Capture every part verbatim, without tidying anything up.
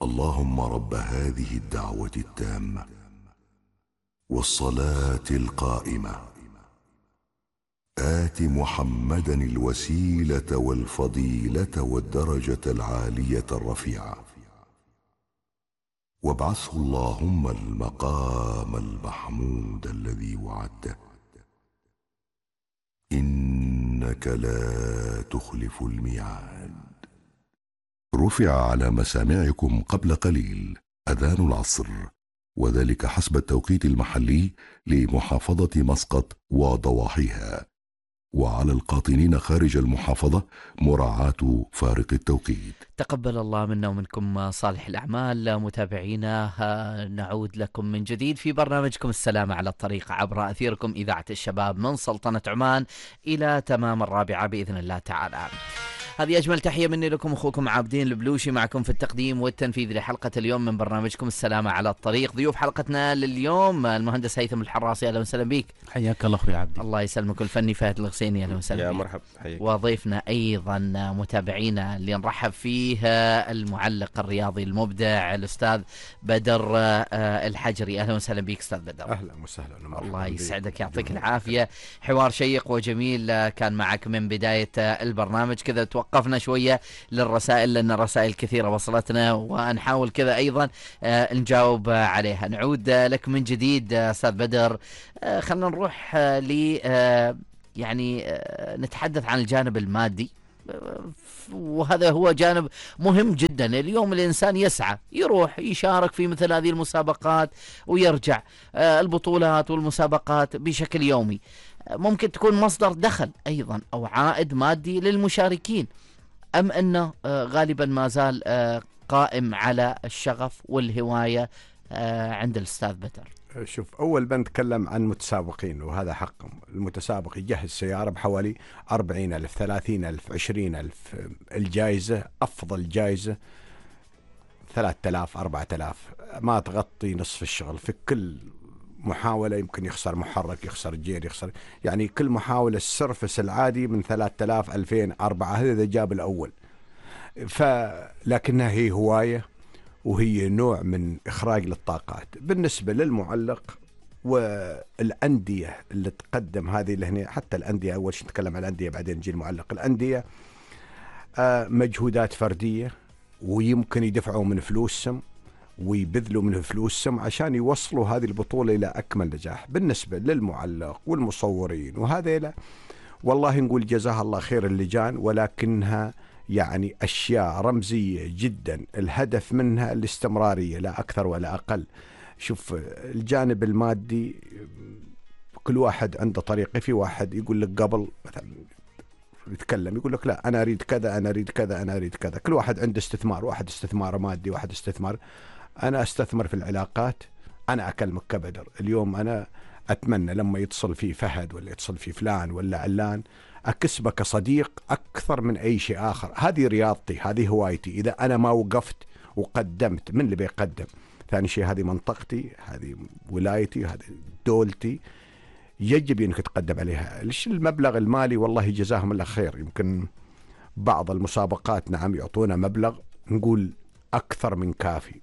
اللهم رب هذه الدعوة التامة والصلاة القائمة آت محمدا الوسيلة والفضيلة والدرجة العالية الرفيعة وابعثه اللهم المقام المحمود الذي وعدته إنك لا تخلف الميعاد. رفع على مسامعكم قبل قليل أذان العصر، وذلك حسب التوقيت المحلي لمحافظة مسقط وضواحيها، وعلى القاطنين خارج المحافظة مراعاة فارق التوقيت. تقبل الله منا ومنكم صالح الأعمال. متابعينا، نعود لكم من جديد في برنامجكم السلامة على الطريق عبر أثيركم إذاعة الشباب من سلطنة عمان إلى تمام الرابعة بإذن الله تعالى. هذه أجمل تحية مني لكم، أخوكم عابدين البلوشي معكم في التقديم والتنفيذ لحلقة اليوم من برنامجكم السلامة على الطريق. ضيوف حلقتنا لليوم المهندس هيثم الحراسي، أهلا وسهلا بك. حياك الله أخوي عبدي. الله يسلمك. الفني فهد الغسيني، أهلا وسهلا يا بك. مرحب، حياك. وضيفنا أيضا متابعينا اللي نرحب فيه المعلق الرياضي المبدع الأستاذ بدر الحجري، أهلا وسهلا بك أستاذ بدر. أهلا وسهلا. الله يسعدك، يعطيك العافية. حوار شيق وجميل كان معك من بداية البرنامج. كذا توقفنا شوية للرسائل لأن الرسائل كثيرة وصلتنا ونحاول كذا أيضا نجاوب عليها. نعود لك من جديد أستاذ بدر. خلنا نروح ل يعني نتحدث عن الجانب المادي، وهذا هو جانب مهم جدا. اليوم الإنسان يسعى يروح يشارك في مثل هذه المسابقات ويرجع. البطولات والمسابقات بشكل يومي ممكن تكون مصدر دخل أيضا أو عائد مادي للمشاركين، أم أنه غالبا ما زال قائم على الشغف والهواية عند الأستاذ بدر؟ شوف، أول بنتكلم عن متسابقين وهذا حقهم. المتسابق يجهز سيارة بحوالي أربعين ألف، ثلاثين ألف، عشرين ألف. الجائزة أفضل جائزة ثلاثة آلاف، أربعة آلاف، ما تغطي نصف الشغل. في كل محاولة يمكن يخسر محرك، يخسر جير، يخسر يعني كل محاولة السرفس العادي من ثلاثة آلاف، ألفين، أربعة، هذا إذا جاب الأول. فلكنها هي هواية وهي نوع من إخراج للطاقات. بالنسبة للمعلق والأندية اللي تقدم هذه اللي هنا، حتى الأندية أول شيء نتكلم عن الأندية بعدين نجي المعلق. الأندية مجهودات فردية ويمكن يدفعوا من فلوسهم ويبذلوا من فلوسهم عشان يوصلوا هذه البطولة إلى أكمل نجاح. بالنسبة للمعلق والمصورين وهذا، والله نقول جزاها الله خير اللجان، ولكنها يعني أشياء رمزية جدا. الهدف منها الاستمرارية لا أكثر ولا أقل. شوف، الجانب المادي كل واحد عنده طريقة. في واحد يقول لك قبل مثلا يتكلم يقول لك لا أنا أريد كذا، أنا أريد كذا، أنا أريد كذا. كل واحد عنده استثمار، واحد استثمار مادي، واحد استثمار. أنا أستثمر في العلاقات. أنا أكلمك كبدر اليوم، أنا أتمنى لما يتصل في فهد ولا يتصل في فلان ولا علان أكسبه كصديق أكثر من أي شيء آخر. هذه رياضتي، هذه هوايتي. إذا أنا ما وقفت وقدمت، من اللي بيقدم؟ ثاني شيء هذه منطقتي، هذه ولايتي، هذه دولتي، يجب أنك تقدم عليها. ليش المبلغ المالي والله جزاهم الله خير. يمكن بعض المسابقات نعم يعطونا مبلغ نقول أكثر من كافي،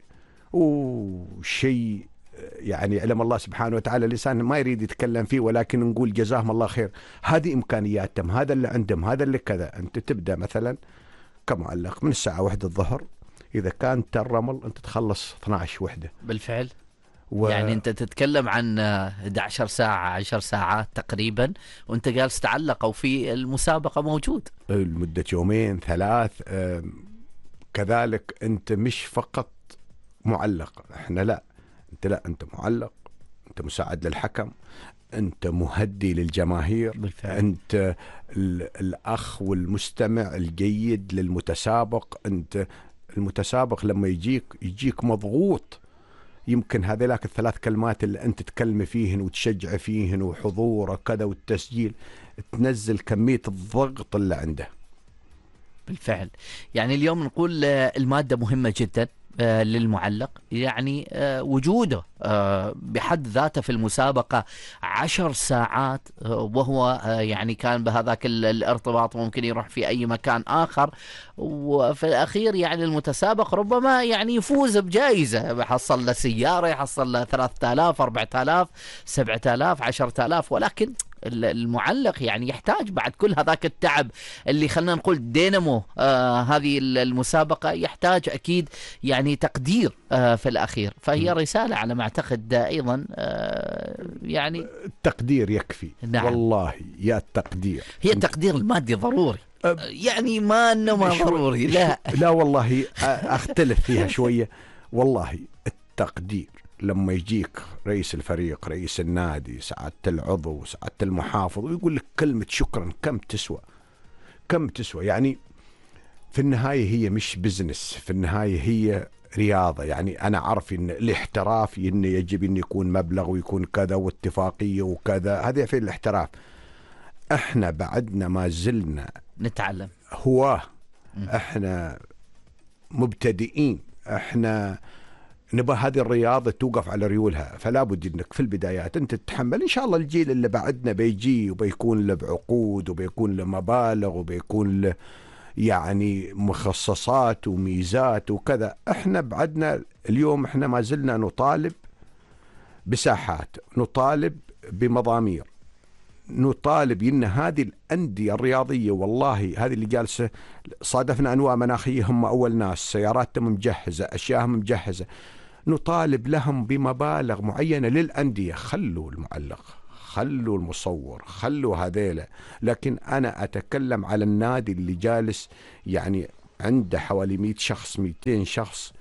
وشيء يعني علم الله سبحانه وتعالى الإنسان ما يريد يتكلم فيه، ولكن نقول جزاهم الله خير. هذه إمكانياتهم، هذا اللي عندهم، هذا اللي كذا. أنت تبدأ مثلا كمعلق من الساعة واحدة الظهر، إذا كانت الرمل أنت تخلص اثناشر وحدة بالفعل. و... يعني أنت تتكلم عن إحدى عشرة ساعة، عشر ساعات تقريبا، وأنت جالس تعلق أو في المسابقة موجود لمدة يومين ثلاث. كذلك أنت مش فقط معلق، إحنا لا، أنت لا، أنت معلق، أنت مساعد للحكم، أنت مهدي للجماهير بالفعل. أنت الأخ والمستمع الجيد للمتسابق. أنت المتسابق لما يجيك يجيك مضغوط، يمكن هذيلاك الثلاث كلمات اللي أنت تكلم فيهن وتشجع فيهن وحضور وكذا والتسجيل تنزل كمية الضغط اللي عنده بالفعل. يعني اليوم نقول المادة مهمة جدا آه للمعلق، يعني آه وجوده آه بحد ذاته في المسابقة عشر ساعات، آه وهو آه يعني كان بهذاك الارتباط ممكن يروح في أي مكان آخر، وفي الأخير يعني المتسابق ربما يعني يفوز بجائزة، يحصل له سيارة، يحصل له ثلاثة آلاف، أربعة آلاف، سبعة آلاف، عشرة آلاف. ولكن المعلق يعني يحتاج بعد كل هذاك التعب اللي خلنا نقول دينامو آه هذه المسابقة، يحتاج أكيد يعني تقدير آه في الأخير. فهي رسالة على ما أعتقد أيضا آه يعني التقدير يكفي. نعم. والله يا التقدير، هي التقدير المادي ضروري، يعني ما أنه ما ضروري، لا لا والله أختلف فيها شوية. والله التقدير لما يجيك رئيس الفريق، رئيس النادي، سعادة العضو، سعادة المحافظ، ويقول لك كلمة شكرا، كم تسوى؟ كم تسوى؟ يعني في النهاية هي مش بزنس، في النهاية هي رياضة. يعني أنا أعرف إن الاحتراف إنه يجب أن يكون مبلغ ويكون كذا واتفاقية وكذا، هذا في الاحتراف. احنا بعدنا ما زلنا نتعلم، هو احنا مبتدئين، احنا نبغى هذه الرياضة توقف على ريولها. فلا بد انك في البدايات انت تتحمل. ان شاء الله الجيل اللي بعدنا بيجي وبيكون له بعقود وبيكون له مبالغ وبيكون له يعني مخصصات وميزات وكذا. احنا بعدنا اليوم احنا ما زلنا نطالب بساحات، نطالب بمضامير، نطالب ان هذه الانديه الرياضيه، والله هذه اللي جالسه صادفنا انواع مناخيه، هم اول ناس سياراتهم مجهزه، اشياءهم مجهزه، نطالب لهم بمبالغ معينه للانديه. خلوا المعلق، خلوا المصور، خلوا هذيلا. لكن انا اتكلم على النادي اللي جالس يعني عنده حوالي مئة شخص، مئتين شخص،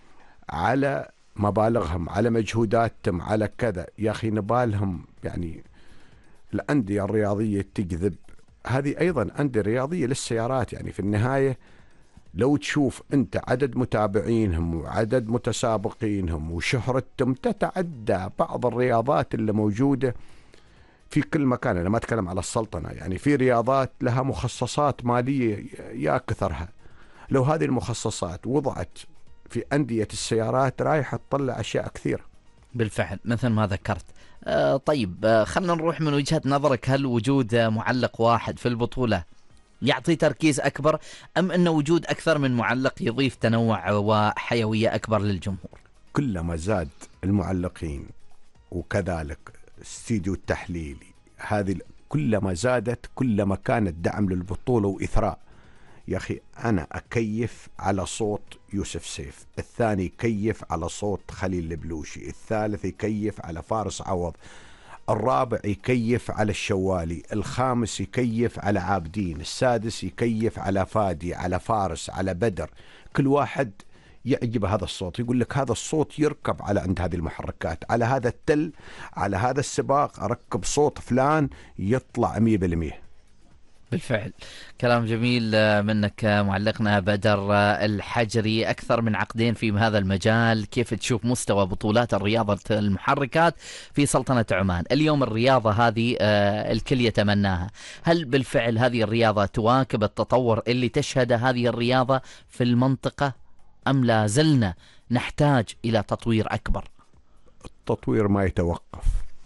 على مبالغهم، على مجهوداتهم، على كذا. يا اخي نبالهم يعني الأندية الرياضية تكذب. هذه أيضا أندية رياضية للسيارات. يعني في النهاية لو تشوف أنت عدد متابعينهم وعدد متسابقينهم وشهرتهم تتعدى بعض الرياضات اللي موجودة في كل مكان. أنا ما أتكلم على السلطنة، يعني في رياضات لها مخصصات مالية يا كثرها. لو هذه المخصصات وضعت في أندية السيارات رايحة تطلع أشياء كثيرة. بالفعل مثل ما ذكرت. آه طيب آه خلنا نروح من وجهة نظرك، هل وجود آه معلق واحد في البطولة يعطي تركيز أكبر، أم أن وجود أكثر من معلق يضيف تنوع وحيوية أكبر للجمهور؟ كلما زاد المعلقين وكذلك الاستديو التحليلي، هذه كلما زادت كلما كان الدعم للبطولة وإثراء. يا أخي أنا أكيف على صوت يوسف سيف، الثاني يكيف على صوت خليل البلوشي، الثالث يكيف على فارس عوض، الرابع يكيف على الشوالي، الخامس يكيف على عابدين، السادس يكيف على فادي، على فارس، على بدر. كل واحد يعجب هذا الصوت، يقول لك هذا الصوت يركب على عند هذه المحركات، على هذا التل، على هذا السباق أركب صوت فلان يطلع مية بالمية. بالفعل كلام جميل منك معلقنا بدر الحجري. أكثر من عقدين في هذا المجال، كيف تشوف مستوى بطولات الرياضة المحركات في سلطنة عمان اليوم؟ الرياضة هذه الكل يتمناها، هل بالفعل هذه الرياضة تواكب التطور اللي تشهد هذه الرياضة في المنطقة، أم لا زلنا نحتاج إلى تطوير أكبر؟ التطوير ما يتوقف،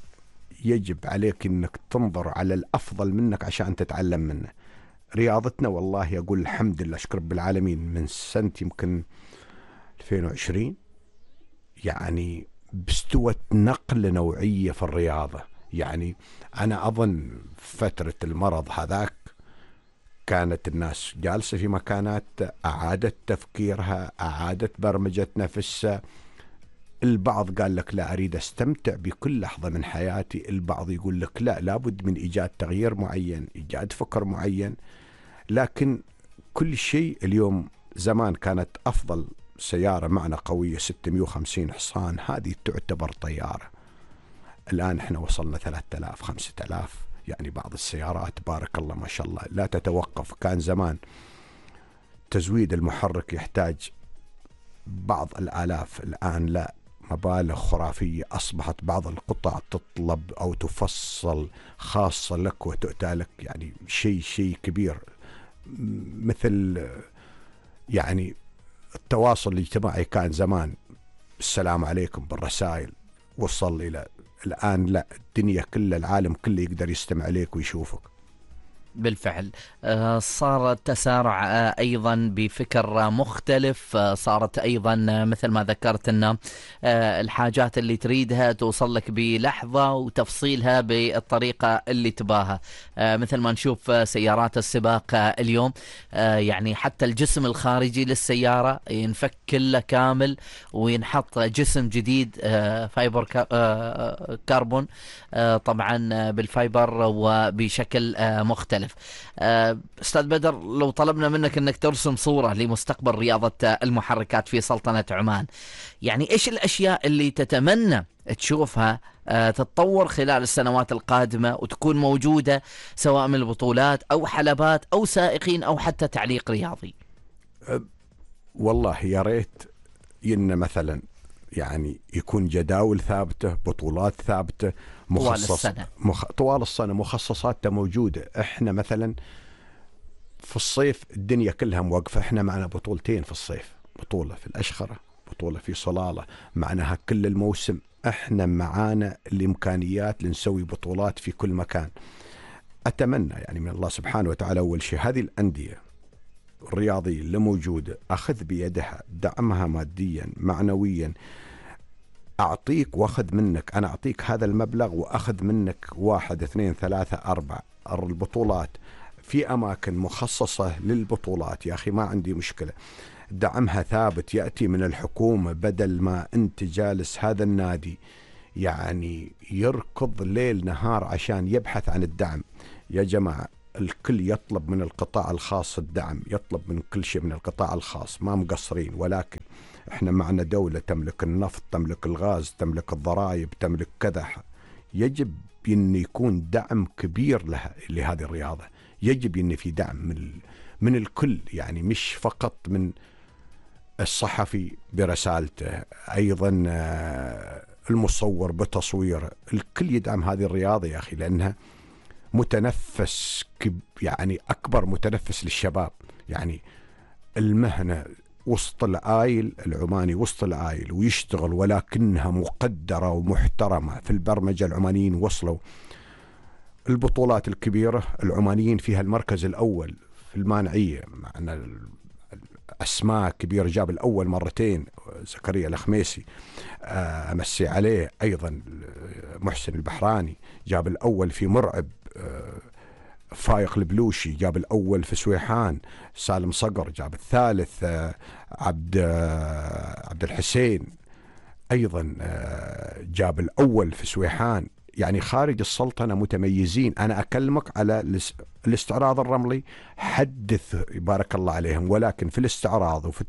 يجب عليك انك تنظر على الافضل منك عشان تتعلم منه. رياضتنا والله اقول الحمد لله اشكر رب العالمين من سنة يمكن ألفين وعشرين يعني باستوت نقلة نوعية في الرياضة. يعني انا اظن فترة المرض هذاك كانت الناس جالسة في مكانات، اعادت تفكيرها، اعادت برمجة نفسها. البعض قال لك لا أريد أستمتع بكل لحظة من حياتي، البعض يقول لك لا لابد من إيجاد تغيير معين، إيجاد فكر معين. لكن كل شيء اليوم، زمان كانت أفضل سيارة معنا قوية ستمئة وخمسين حصان، هذه تعتبر طيارة. الآن احنا وصلنا ثلاثة آلاف خمسة آلاف، يعني بعض السيارات بارك الله ما شاء الله لا تتوقف. كان زمان تزويد المحرك يحتاج بعض الآلاف، الآن لا، مبالغ خرافية. أصبحت بعض القطع تطلب أو تفصل خاصة لك وتؤتى لك، يعني شيء شيء كبير. مثل يعني التواصل الاجتماعي كان زمان السلام عليكم بالرسائل، وصل إلى الآن لا، الدنيا كلها العالم كله يقدر يستمع عليك ويشوفك. بالفعل آه، صار التسارع آه، أيضا بفكر مختلف، آه، صارت أيضا آه، مثل ما ذكرت أن آه، الحاجات اللي تريدها توصل لك بلحظة وتفصيلها بالطريقة اللي تباها. آه، مثل ما نشوف آه، سيارات السباق آه، اليوم، آه، يعني حتى الجسم الخارجي للسيارة ينفك كله كامل وينحط جسم جديد آه، فايبر كا- آه، كربون، آه، طبعا آه، بالفايبر وبشكل آه، مختلف. آه، أستاذ بدر، لو طلبنا منك أنك ترسم صورة لمستقبل رياضة المحركات في سلطنة عمان، يعني إيش الأشياء اللي تتمنى تشوفها آه، تتطور خلال السنوات القادمة وتكون موجودة، سواء من البطولات أو حلبات أو سائقين أو حتى تعليق رياضي؟ والله يا ريت إن مثلا يعني يكون جداول ثابتة، بطولات ثابتة، طوال مخصص السنة. مخ... طوال السنة مخصصاتها موجودة. احنا مثلا في الصيف الدنيا كلها موقفة، احنا معنا بطولتين في الصيف، بطولة في الأشخرة، بطولة في صلالة، معناها كل الموسم احنا معانا الإمكانيات لنسوي بطولات في كل مكان. أتمنى يعني من الله سبحانه وتعالى أول شيء هذه الأندية الرياضية اللي موجودة أخذ بيدها، دعمها ماديا معنويا، أعطيك وأخذ منك، أنا أعطيك هذا المبلغ وأخذ منك واحد اثنين ثلاثة أربعة. البطولات في أماكن مخصصة للبطولات يا أخي ما عندي مشكلة، دعمها ثابت يأتي من الحكومة، بدل ما أنت جالس هذا النادي يعني يركض ليل نهار عشان يبحث عن الدعم. يا جماعة الكل يطلب من القطاع الخاص الدعم، يطلب من كل شيء من القطاع الخاص، ما مقصرين، ولكن احنا معنا دولة تملك النفط، تملك الغاز، تملك الضرائب، تملك كذا. يجب ان يكون دعم كبير لها لهذه الرياضة، يجب ان في دعم من من الكل، يعني مش فقط من الصحفي برسالته، ايضا المصور بتصويره، الكل يدعم هذه الرياضة يا اخي، لانها متنفس كب يعني أكبر متنفس للشباب. يعني المهنة وسط الآيل العماني، وسط الآيل ويشتغل، ولكنها مقدرة ومحترمة. في البرمجة العمانيين وصلوا البطولات الكبيرة، العمانيين فيها المركز الأول في المانعية، معنا أسماء كبيرة، جاب الأول مرتين زكريا الخميسي أمسي عليه، أيضا محسن البحراني جاب الأول في مرعب، فايق البلوشي جاب الأول في سويحان، سالم صقر جاب الثالث، عبد عبد الحسين أيضا جاب الأول في سويحان. يعني خارج السلطنة متميزين. أنا أكلمك على الاستعراض الرملي، حدث بارك الله عليهم، ولكن في الاستعراض وفي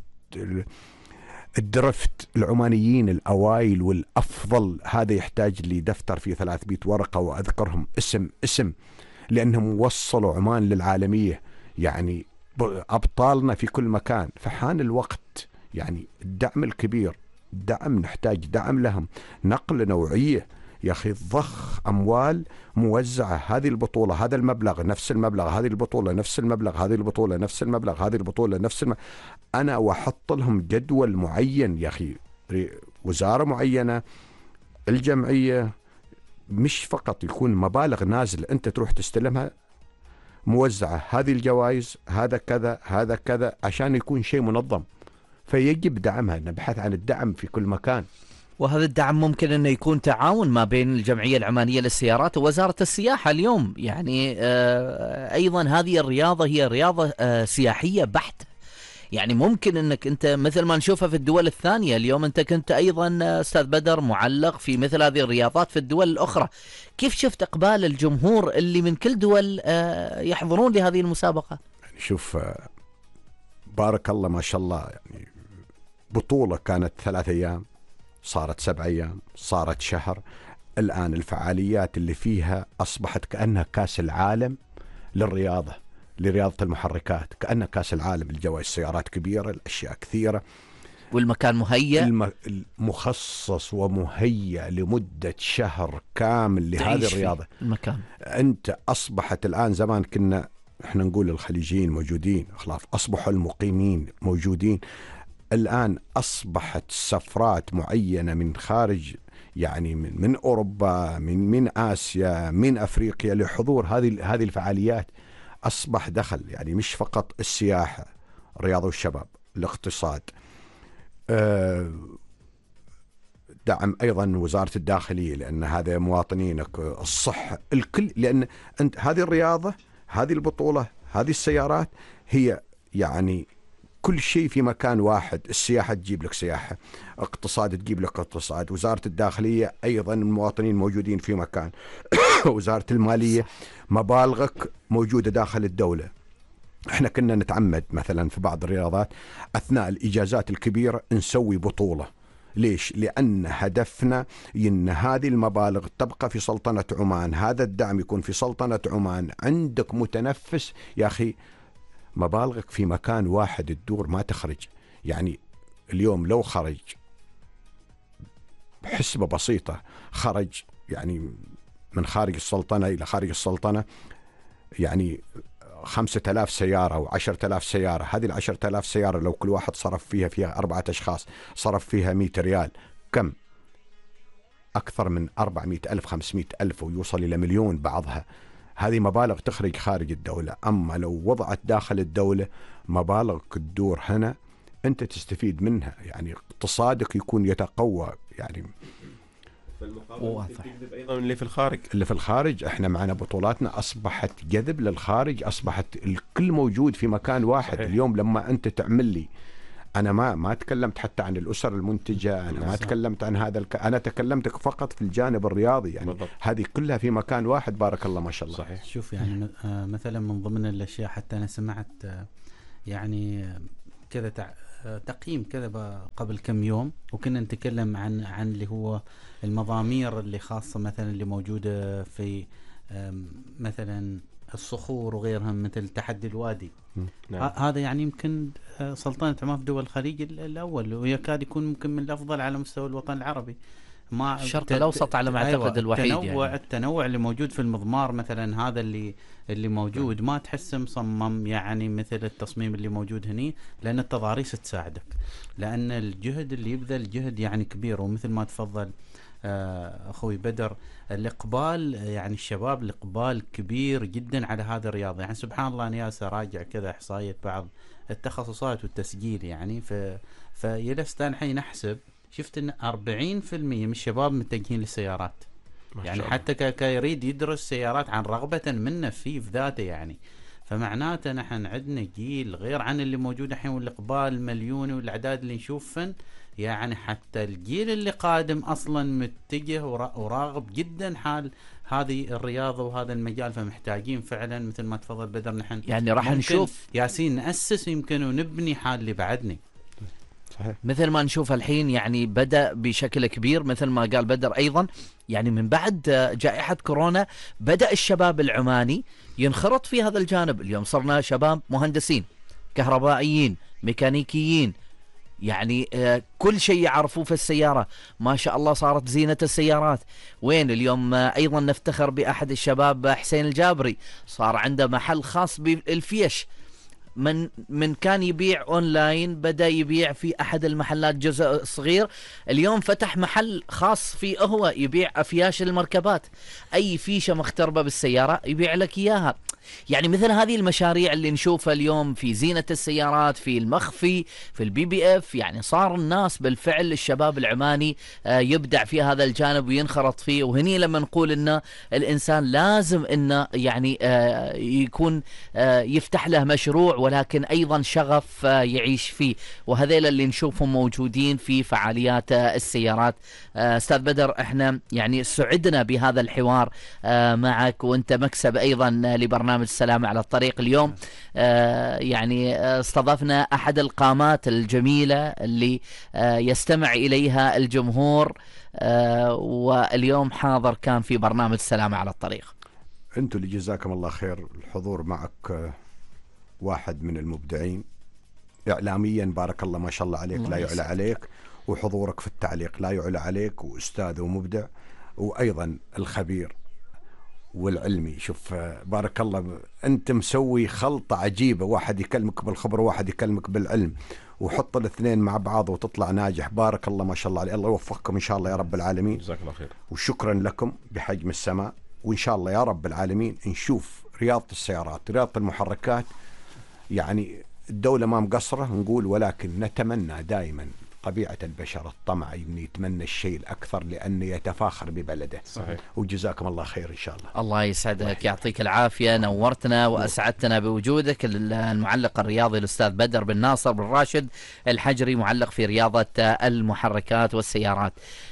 الدرفت العمانيين الأوائل والأفضل. هذا يحتاج لي دفتر فيه ثلاثمئة ورقة وأذكرهم اسم اسم، لأنهم وصلوا عمان للعالمية، يعني أبطالنا في كل مكان. فحان الوقت يعني الدعم الكبير، دعم، نحتاج دعم لهم، نقل نوعية يا أخي، ضخ أموال موزعة. هذه البطولة هذا المبلغ نفس المبلغ، هذه البطولة نفس المبلغ، هذه البطولة نفس المبلغ، هذه البطولة نفس المبلغ. أنا وأحط لهم جدول معين يا أخي، وزارة معينة، الجمعية، مش فقط يكون مبالغ نازل أنت تروح تستلمها، موزعة هذه الجوائز، هذا كذا هذا كذا، عشان يكون شيء منظم. فيجب دعمها، نبحث عن الدعم في كل مكان. وهذا الدعم ممكن أنه يكون تعاون ما بين الجمعية العمانية للسيارات ووزارة السياحة اليوم. يعني آه أيضا هذه الرياضة هي رياضة آه سياحية بحتة، يعني ممكن أنك أنت مثل ما نشوفها في الدول الثانية. اليوم أنت كنت أيضا أستاذ بدر معلق في مثل هذه الرياضات في الدول الأخرى، كيف شفت إقبال الجمهور اللي من كل دول آه يحضرون لهذه المسابقة؟ يعني شوف بارك الله ما شاء الله، يعني بطولة كانت ثلاث أيام صارت سبع أيام، صارت شهر. الآن الفعاليات اللي فيها أصبحت كأنها كاس العالم للرياضة، لرياضة المحركات، كأنها كاس العالم. الجوائز السيارات كبيرة، الأشياء كثيرة، والمكان مهيأ، الم... مخصص ومهيأ لمدة شهر كامل لهذه الرياضة. المكان أنت أصبحت الآن، زمان كنا احنا نقول الخليجيين موجودين، خلاص أصبحوا المقيمين موجودين. الآن أصبحت سفرات معينة من خارج، يعني من, من أوروبا، من من آسيا، من أفريقيا، لحضور هذه هذه الفعاليات. أصبح دخل، يعني مش فقط السياحة، الرياضة والشباب، الاقتصاد، أه دعم أيضا وزارة الداخلية لأن هذا مواطنينك، الصحة، الكل، لأن أنت هذه الرياضة، هذه البطولة، هذه السيارات، هي يعني كل شيء في مكان واحد. السياحة تجيب لك سياحة، اقتصاد تجيب لك اقتصاد، وزارة الداخلية أيضا المواطنين موجودين في مكان وزارة المالية مبالغك موجودة داخل الدولة. احنا كنا نتعمد مثلا في بعض الرياضات أثناء الإجازات الكبيرة نسوي بطولة. ليش؟ لأن هدفنا إن هذه المبالغ تبقى في سلطنة عمان، هذا الدعم يكون في سلطنة عمان. عندك متنفس يا أخي، مبالغك في مكان واحد تدور ما تخرج. يعني اليوم لو خرج بحسبة بسيطة، خرج يعني من خارج السلطنة إلى خارج السلطنة يعني خمسة آلاف سيارة أو عشرة آلاف سيارة. هذه العشرة آلاف سيارة لو كل واحد صرف فيها فيها أربعة أشخاص صرف فيها مئة ريال، كم؟ أكثر من أربعمئة ألف، خمسمئة ألف، ويوصل إلى مليون بعضها. هذه مبالغ تخرج خارج الدولة. أما لو وضعت داخل الدولة مبالغ تدور هنا أنت تستفيد منها، يعني اقتصادك يكون يتقوى. يعني تجذب أيضا اللي في الخارج. اللي في الخارج احنا معنا بطولاتنا أصبحت جذب للخارج، أصبحت الكل موجود في مكان واحد. صحيح. اليوم لما أنت تعمل لي، أنا ما ما تكلمت حتى عن الأسر المنتجة، أنا ما تكلمت عن هذا الك... أنا تكلمتك فقط في الجانب الرياضي. يعني بالضبط. هذه كلها في مكان واحد، بارك الله ما شاء الله. صحيح. شوف يعني مثلا من ضمن الأشياء، حتى أنا سمعت يعني كذا تع... تقييم كذا قبل كم يوم، وكنا نتكلم عن عن اللي هو المضامير اللي خاصة مثلا اللي موجودة في مثلا الصخور وغيرها مثل تحدي الوادي. نعم. هذا يعني يمكن سلطنة عمان في دول الخليج الأول، ويكاد يكون ممكن من الأفضل على مستوى الوطن العربي، مع الشرق الأوسط على ما أعتقد. أيوة الوحيد التنوع يعني. التنوع اللي موجود في المضمار مثلا، هذا اللي اللي موجود ما تحس مصمم يعني مثل التصميم اللي موجود هني، لأن التضاريس تساعدك، لأن الجهد اللي يبذل جهد يعني كبير. ومثل ما تفضل أخوي بدر، الإقبال يعني الشباب الإقبال كبير جدا على هذا الرياضة. يعني سبحان الله أنا ياسر راجع كذا إحصائية بعض التخصصات والتسجيل، يعني ف فيلست الحين أحسب شفت ان أربعين بالمئة من الشباب متجهين للسيارات. يعني حتى كيريد يدرس سيارات عن رغبة منه فيه في ذاته. يعني فمعناته نحن عندنا جيل غير عن اللي موجود الحين، والاقبال مليوني، والاعداد اللي نشوفن يعني حتى الجيل اللي قادم اصلا متجه وراغب جدا حال هذه الرياضة وهذا المجال. فمحتاجين فعلا مثل ما تفضل بدر، نحن يعني راح نشوف ياسين نأسس يمكن ونبني حال اللي بعدني. صحيح. مثل ما نشوف الحين يعني بدأ بشكل كبير مثل ما قال بدر أيضا، يعني من بعد جائحة كورونا بدأ الشباب العماني ينخرط في هذا الجانب. اليوم صرنا شباب مهندسين، كهربائيين، ميكانيكيين، يعني آه كل شيء يعرفوه في السيارة ما شاء الله، صارت زينة السيارات. وين اليوم آه أيضا نفتخر بأحد الشباب حسين الجابري، صار عنده محل خاص بالفيش. من من كان يبيع اونلاين بدأ يبيع في احد المحلات جزء صغير، اليوم فتح محل خاص فيه هو يبيع افياش المركبات، اي فيشه مختربه بالسياره يبيع لك اياها. يعني مثل هذه المشاريع اللي نشوفها اليوم في زينة السيارات، في المخفي، في البي بي اف، يعني صار الناس بالفعل الشباب العماني يبدع في هذا الجانب وينخرط فيه. وهني لما نقول ان الانسان لازم انه يعني يكون يفتح له مشروع، ولكن ايضا شغف يعيش فيه، وهذيل اللي نشوفهم موجودين في فعاليات السيارات. استاذ بدر، احنا يعني سعدنا بهذا الحوار معك، وانت مكسب ايضا لبرنامج السلام على الطريق. اليوم آه يعني استضفنا أحد القامات الجميلة اللي آه يستمع إليها الجمهور، آه واليوم حاضر كان في برنامج السلام على الطريق. أنتوا اللي جزاكم الله خير، الحضور معك واحد من المبدعين إعلاميا، بارك الله ما شاء الله عليك، الله لا يعلى عليك، وحضورك في التعليق لا يعلى عليك، وأستاذ ومبدع، وأيضا الخبير والعلمي. شوف بارك الله، أنت مسوي خلطة عجيبة، واحد يكلمك بالخبر وواحد يكلمك بالعلم، وحط الاثنين مع بعض وتطلع ناجح. بارك الله ما شاء الله عليه، الله يوفقكم إن شاء الله يا رب العالمين. جزاك الله خير. وشكرا لكم بحجم السماء، وإن شاء الله يا رب العالمين نشوف رياضة السيارات، رياضة المحركات. يعني الدولة ما مقصرة نقول، ولكن نتمنى دائما طبيعة البشر الطمع، إنه يتمنى الشيء الأكثر لأنه يتفاخر ببلده. صحيح. وجزاكم الله خير إن شاء الله. الله يسعدك، يعطيك العافية، نورتنا وأسعدتنا بوجودك. المعلق الرياضي الأستاذ بدر بن ناصر بن راشد الحجري، معلق في رياضة المحركات والسيارات.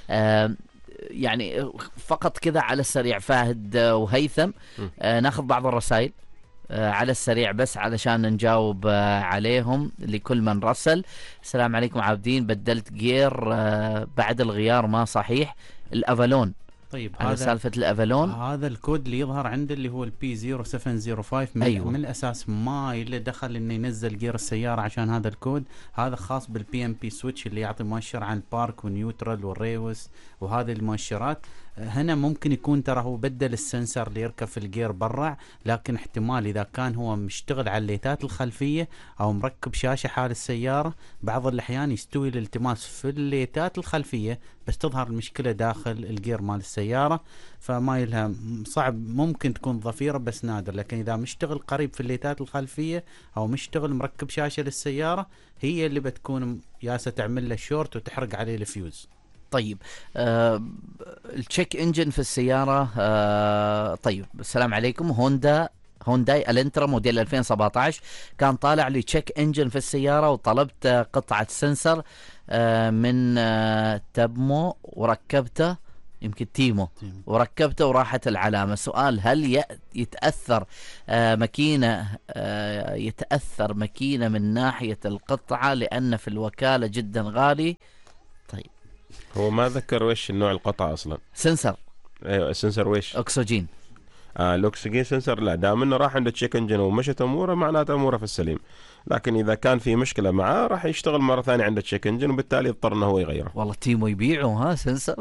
يعني فقط كذا على السريع فهد وهيثم، ناخذ بعض الرسائل على السريع بس علشان نجاوب عليهم لكل من رسل. السلام عليكم عابدين، بدلت جير بعد الغيار ما صحيح. الافالون، طيب على هذا سالفة الافالون، هذا الكود اللي يظهر عنده اللي هو البي صفر سبعة صفر خمسة من, أيوة. من الاساس ما له دخل انه ينزل جير السياره عشان هذا الكود. هذا خاص بالبي ام بي سويتش اللي يعطي مؤشر عن البارك والنيوترال والريوس وهذه المؤشرات. هنا ممكن يكون ترى هو بدل السنسر اللي يركب في الجير برع، لكن احتمال اذا كان هو مشتغل على الليتات الخلفيه او مركب شاشه حال السياره، بعض الاحيان يستوي الالتماس في الليتات الخلفيه بس تظهر المشكله داخل الجير مال السياره، فما يلها صعب. ممكن تكون ظفيره بس نادر، لكن اذا مشتغل قريب في الليتات الخلفيه او مشتغل مركب شاشه للسياره، هي اللي بتكون ياسه تعمل له شورت وتحرق عليه الفيوز. طيب آه التشيك انجن في السيارة. آه طيب السلام عليكم، هوندا هونداي الانترا موديل ألفين وسبعة عشر كان طالع لي تشيك انجن في السيارة، وطلبت قطعة سنسر آه من آه تبمو وركبته، يمكن تيمو، وركبته وراحت العلامة. سؤال، هل يتأثر آه ماكينة آه يتأثر ماكينة من ناحية القطعة لأن في الوكالة جدا غالي؟ طيب هو ما ذكر وش النوع القطعة أصلا. سنسر. ايوه السنسر وش؟ أكسجين. آه الأكسجين سنسر. لا، دام انه راح عند تشيك انجن ومشت اموره معناته اموره في السليم، لكن اذا كان في مشكله معاه راح يشتغل مره ثانيه عند تشيك انجن، وبالتالي يضطر انه هو يغيره. والله تيمو يبيعوا ها سنسر.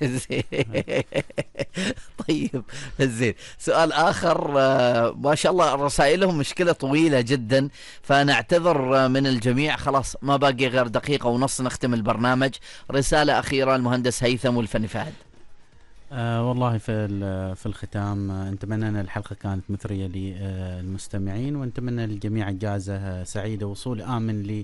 طيب زين، سؤال اخر. آه ما شاء الله رسائلهم مشكله طويله جدا، فنعتذر من الجميع. خلاص ما باقي غير دقيقه ونص نختم البرنامج. رساله اخيره المهندس هيثم والفني فهد. آه والله في في الختام آه نتمنى ان الحلقه كانت مثريه للمستمعين، ونتمنى للجميع اجازه سعيده وصول امن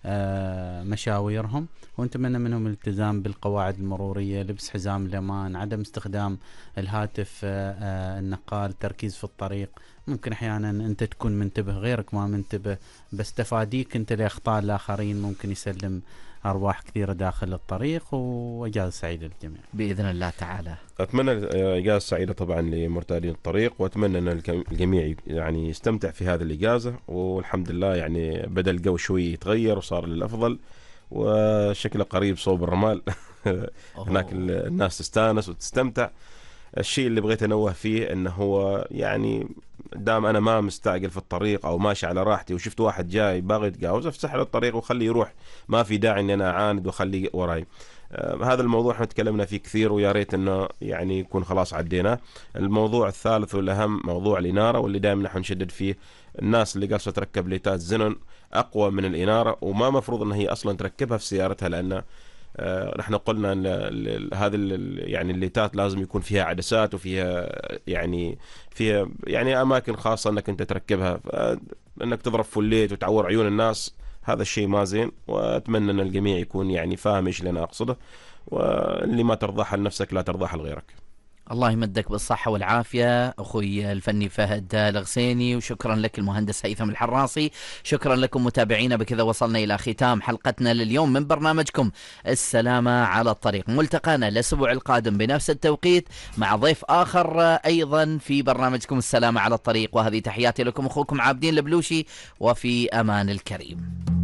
لمشاويرهم، ونتمنى منهم الالتزام بالقواعد المروريه، لبس حزام الامان، عدم استخدام الهاتف آه آه النقال، تركيز في الطريق. ممكن احيانا انت تكون منتبه غيرك ما منتبه، بس تفاديك انت لاخطاء الاخرين ممكن يسلم أرواح كثيرة داخل الطريق. وإجازة سعيدة للجميع بإذن الله تعالى. أتمنى إجازة سعيدة طبعا لمرتادين الطريق، وأتمنى أن الجميع يعني يستمتع في هذه الإجازة، والحمد لله يعني بدأ الجو شوي يتغير وصار للأفضل، وشكله قريب صوب الرمال. هناك الناس تستانس وتستمتع. الشيء اللي بغيت أنوه فيه أنه هو يعني دام أنا ما مستعجل في الطريق أو ماشي على راحتي وشفت واحد جاي باغي يتجاوز، أفسح له الطريق وخليه يروح، ما في داعي أن أنا أعاند وخليه وراي. آه هذا الموضوع احنا تكلمنا فيه كثير، ويا ريت أنه يعني يكون خلاص عدينا. الموضوع الثالث والأهم موضوع الإنارة، واللي دائما نحن نشدد فيه. الناس اللي قاصة تركب ليتات زنون أقوى من الإنارة، وما مفروض أن هي أصلا تركبها في سيارتها، لأن آه نحن قلنا ان هذه يعني الليتات لازم يكون فيها عدسات وفيها يعني فيها يعني اماكن خاصه انك انت تركبها، انك تضرب فليت وتعور عيون الناس هذا الشيء ما زين. واتمنى ان الجميع يكون يعني فاهم ايش اللي انا اقصده، واللي ما ترضاها لنفسك لا ترضاها لغيرك. الله يمدك بالصحة والعافية أخوي الفني فهد الغسيني، وشكرا لك المهندس هيثم الحراسي. شكرا لكم متابعينا، بكذا وصلنا إلى ختام حلقتنا لليوم من برنامجكم السلامة على الطريق. ملتقانا الأسبوع القادم بنفس التوقيت مع ضيف آخر أيضا في برنامجكم السلامة على الطريق، وهذه تحياتي لكم أخوكم عابدين البلوشي، وفي أمان الكريم.